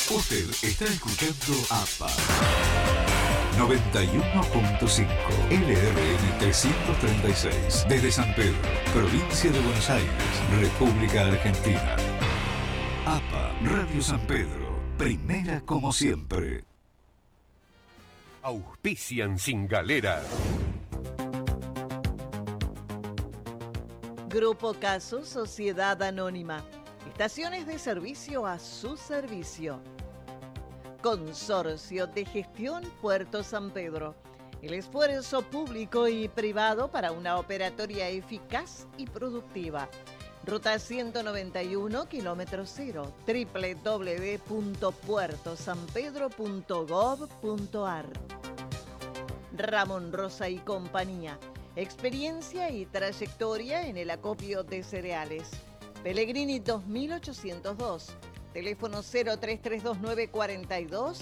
Usted está escuchando APA 91.5 LRN 336 desde San Pedro, provincia de Buenos Aires, República Argentina. APA Radio San Pedro, primera como siempre. Auspician Sin Galera. Grupo Caso, Sociedad Anónima. Estaciones de servicio a su servicio. Consorcio de Gestión Puerto San Pedro. El esfuerzo público y privado para una operatoria eficaz y productiva. Ruta 191, kilómetro 0, www.puertosanpedro.gov.ar. Ramón Rosa y compañía. Experiencia y trayectoria en el acopio de cereales. Pellegrini 2802. Teléfono 03329 42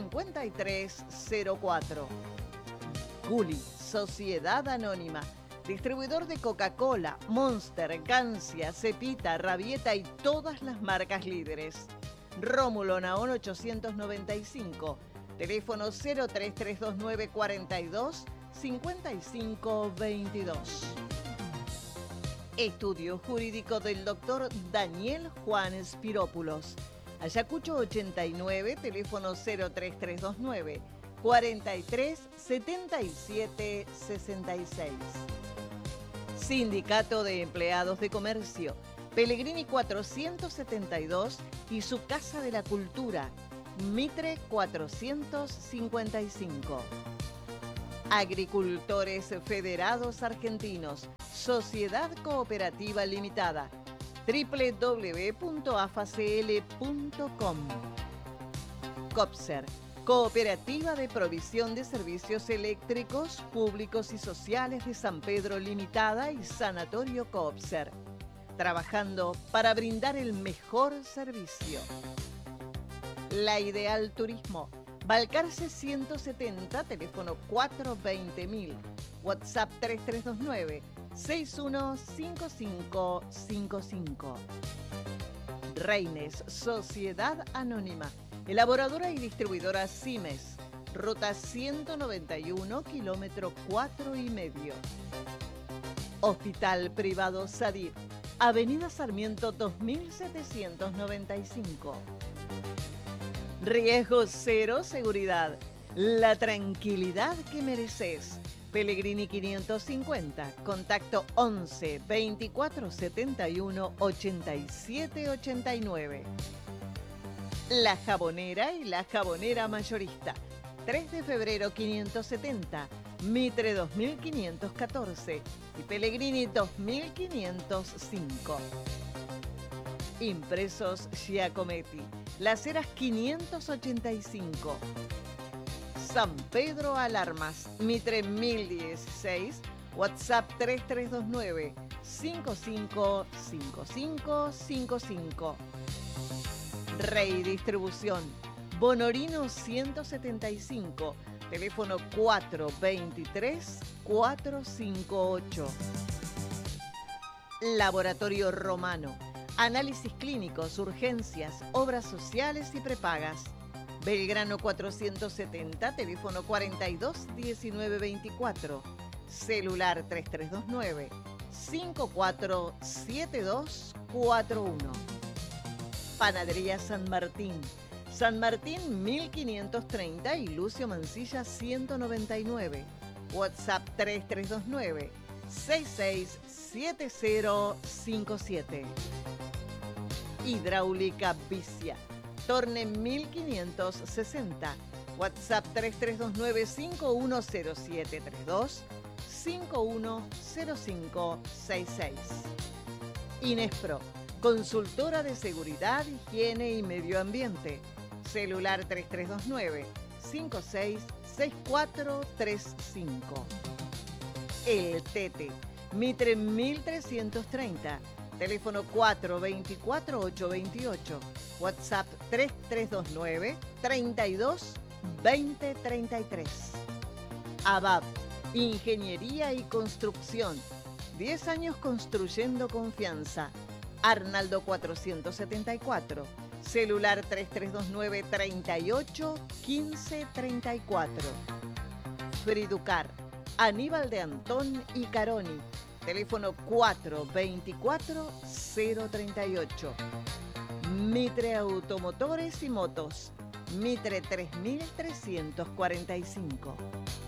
5304. Gulli, Sociedad Anónima. Distribuidor de Coca-Cola, Monster, Gancia, Cepita, Rabieta y todas las marcas líderes. Rómulo Naón 895. Teléfono 03329 42 5522. Estudio Jurídico del Dr. Daniel Juan Spirópulos. Ayacucho 89, teléfono 03329 43 77 66. Sindicato de Empleados de Comercio, Pellegrini 472 y su Casa de la Cultura, Mitre 455. Agricultores Federados Argentinos, Sociedad Cooperativa Limitada, www.afacl.com. COPSER, Cooperativa de Provisión de Servicios Eléctricos Públicos y Sociales de San Pedro Limitada y Sanatorio COPSER, trabajando para brindar el mejor servicio. La Ideal Turismo, Balcarce 170, teléfono 420.000, WhatsApp 3329 615555. Reines, Sociedad Anónima, elaboradora y distribuidora Simes, ruta 191, kilómetro 4,5. Hospital Privado Sadir, Avenida Sarmiento 2795. Riesgo cero, seguridad, la tranquilidad que mereces. Pellegrini 550, contacto 11 24 71 87 89. La Jabonera y la Jabonera Mayorista, 3 de febrero 570, Mitre 2514 y Pellegrini 2505. Impresos Giacometti, Las Heras 585. San Pedro Alarmas, Mitre 1016, WhatsApp 3329 555555. Rey Distribución, Bonorino 175, teléfono 423 458. Laboratorio Romano, análisis clínicos, urgencias, obras sociales y prepagas. Belgrano 470, teléfono 42 19 24, celular 3329 547241. Panadería San Martín, San Martín 1530 y Lucio Mancilla 199, WhatsApp 3329 667057. Hidráulica Vicia, Torne 1560, WhatsApp 3329 510732 510566. Inespro, consultora de seguridad, higiene y medio ambiente, celular 3329 566435. El Tete, Mitre 1330, teléfono 424-828, WhatsApp 3329 32 20 33. ABAP, Ingeniería y Construcción, 10 años construyendo confianza. Arnaldo 474, Celular 3329 38 15 34. Friducar, Aníbal de Antón y Caroni. Teléfono 424 038. Mitre Automotores y Motos. Mitre 3345.